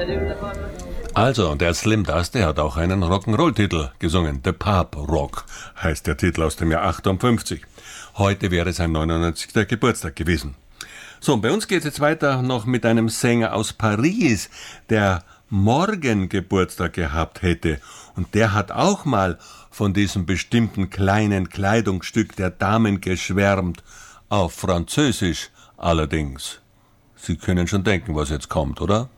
Also, der Slim Dusty hat auch einen Rock'n'Roll-Titel gesungen. The Pub Rock heißt der Titel aus dem Jahr 58. Heute wäre sein 99. Geburtstag gewesen. So, und bei uns geht es jetzt weiter noch mit einem Sänger aus Paris, der morgen Geburtstag gehabt hätte. Und der hat auch mal von diesem bestimmten kleinen Kleidungsstück der Damen geschwärmt. Auf Französisch allerdings. Sie können schon denken, was jetzt kommt, oder?